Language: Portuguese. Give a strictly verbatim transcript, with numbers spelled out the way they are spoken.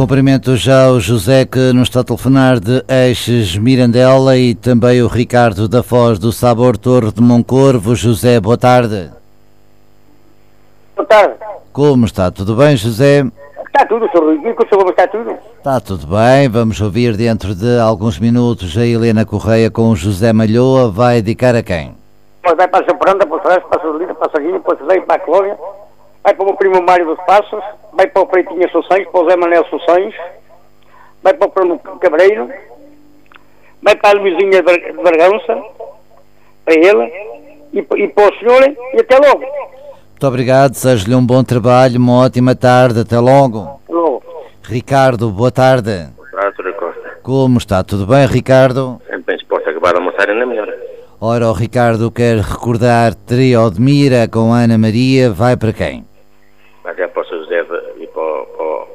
cumprimento já o José, que nos está a telefonar de Eixes Mirandela, e também o Ricardo da Foz do Sabor Torre de Moncorvo. José, boa tarde. Boa tarde. Como está? Tudo bem, José? Está tudo, senhor Rui. E com o senhor está tudo? Está tudo bem. Vamos ouvir dentro de alguns minutos a Helena Correia com o José Malhoa. Vai dedicar a quem? Vai para a Chaparanda, para o Trás, para a Solita, para a Saguinha, para o Cedeiro, para a Clóvia. Vai para o meu primo Mário dos Passos. Vai para o Freitinha Soções, para o Zé Manel Soções. Vai para o Bruno Cabreiro. Vai para a Luizinha de Bargança. Para ele. E, e para o senhor. E até logo. Muito obrigado. Desejo-lhe um bom trabalho, uma ótima tarde. Até logo. Até logo. Ricardo, boa tarde. Boa tarde, doutor Costa. Como está? Tudo bem, Ricardo? Sempre bem disposto a acabar de almoçar, ainda melhor. Ora, o Ricardo quer recordar Trio de Mira com Ana Maria. Vai para quem? Mas já para o Sr. José e para o, para